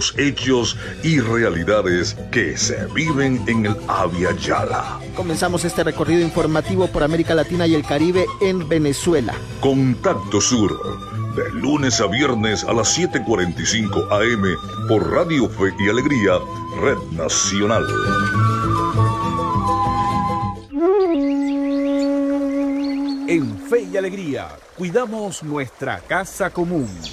los hechos y realidades que se viven en el Abya Yala. Comenzamos este recorrido informativo por América Latina y el Caribe en Venezuela. Contacto Sur, de lunes a viernes a las 7:45 AM por Radio Fe y Alegría, Red Nacional. En Fe y Alegría, cuidamos nuestra casa común.